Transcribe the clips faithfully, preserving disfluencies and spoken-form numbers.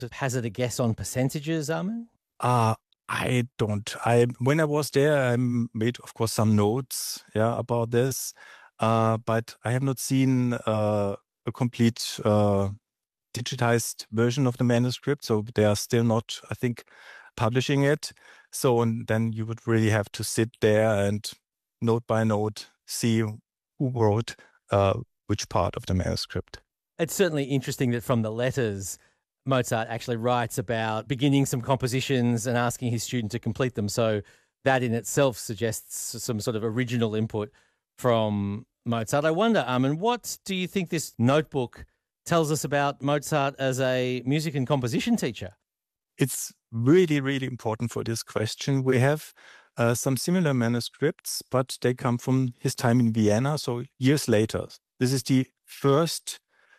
hazard a guess on percentages, Armin? Uh, I don't. I When I was there, I made, of course, some notes yeah, about this, uh, but I have not seen uh, a complete uh, digitized version of the manuscript, so they are still not, I think, publishing it. So and then you would really have to sit there and note by note see who wrote uh, which part of the manuscript. It's certainly interesting that from the letters, Mozart actually writes about beginning some compositions and asking his student to complete them. So that in itself suggests some sort of original input from Mozart. I wonder, Armin, what do you think this notebook tells us about Mozart as a music and composition teacher? It's really, really important for this question. We have uh, some similar manuscripts, but they come from his time in Vienna, so years later. This is the first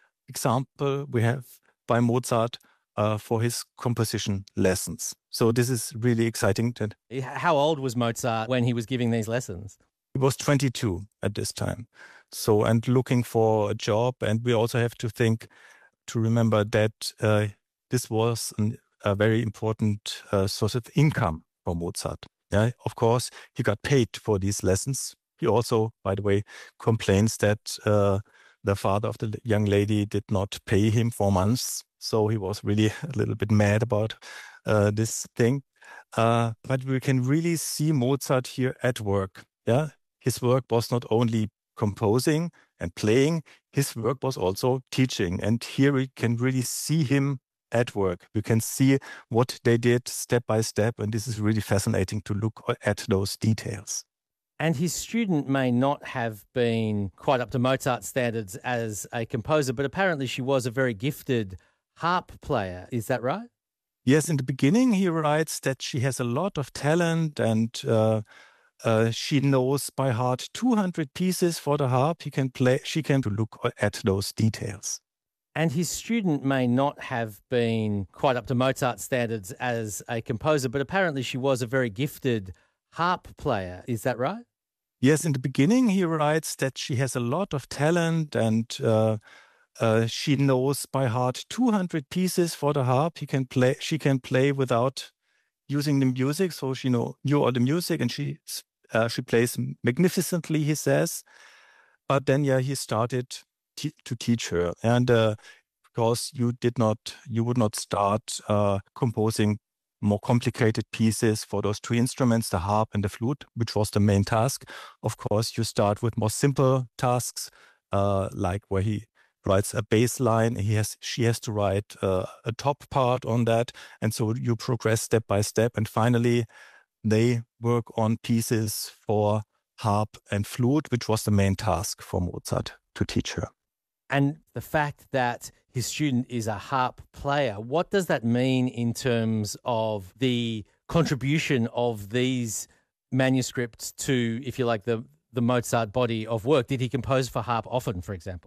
example we have by Mozart uh, for his composition lessons. So this is really exciting. That How old was Mozart when he was giving these lessons? He was twenty-two at this time. So, and looking for a job. And we also have to think, to remember that uh, this was an, a very important uh, source of income for Mozart. Yeah, of course, he got paid for these lessons. He also, by the way, complains that uh, the father of the young lady did not pay him for months. So he was really a little bit mad about uh, this thing. Uh, but we can really see Mozart here at work. Yeah, his work was not only composing and playing, his work was also teaching. And here we can really see him at work. We can see what they did step by step. And this is really fascinating to look at those details. And his student may not have been quite up to Mozart's standards as a composer, but apparently she was a very gifted harp player. Is that right? Yes, in the beginning he writes that she has a lot of talent and uh, uh, she knows by heart two hundred pieces for the harp. He can play. She can look at those details. And his student may not have been quite up to Mozart's standards as a composer, but apparently she was a very gifted harp player. Is that right? Yes, in the beginning he writes that she has a lot of talent and uh, uh, she knows by heart two hundred pieces for the harp. He can play. She can play without using the music, so she know knew all the music, and she uh, she plays magnificently. He says, but then yeah, he started t- to teach her, and uh, because you did not, you would not start uh, composing more complicated pieces for those two instruments, the harp and the flute, which was the main task. Of course, you start with more simple tasks, uh, like where he writes a bass line. He has, she has to write uh, a top part on that. And so you progress step by step. And finally, they work on pieces for harp and flute, which was the main task for Mozart to teach her. And the fact that his student is a harp player, what does that mean in terms of the contribution of these manuscripts to, if you like, the, the Mozart body of work? Did he compose for harp often, for example?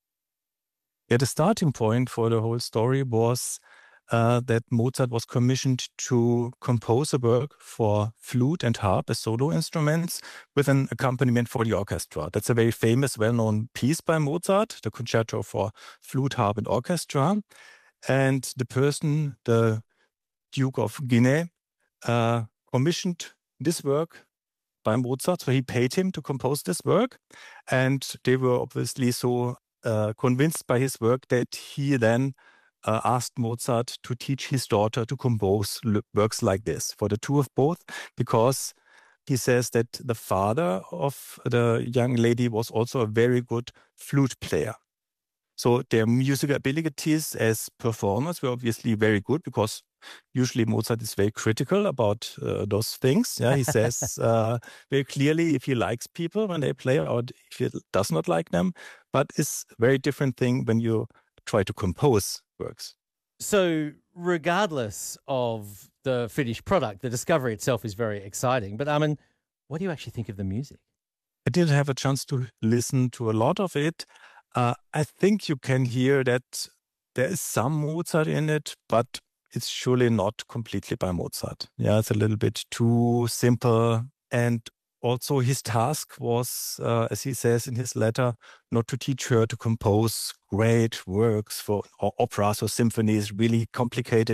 Yeah, the starting point for the whole story was uh, that Mozart was commissioned to compose a work for flute and harp as solo instruments with an accompaniment for the orchestra. That's a very famous, well-known piece by Mozart, the Concerto for Flute, Harp and Orchestra. And the person, the Duke of Guinea, uh, commissioned this work by Mozart. So he paid him to compose this work. And they were obviously so uh, convinced by his work that he then Uh, asked Mozart to teach his daughter to compose l- works like this for the two of both, because he says that the father of the young lady was also a very good flute player. So their musical abilities as performers were obviously very good, because usually Mozart is very critical about uh, those things. Yeah, he says uh, very clearly if he likes people when they play or if he does not like them. But it's a very different thing when you try to compose works. So regardless of the finished product, the discovery itself is very exciting. But Armin, what do you actually think of the music? I didn't have a chance to listen to a lot of it. Uh, I think you can hear that there is some Mozart in it, but it's surely not completely by Mozart. Yeah, it's a little bit too simple. And also his task was, uh, as he says in his letter, not to teach her to compose great works for or operas or symphonies, really complicated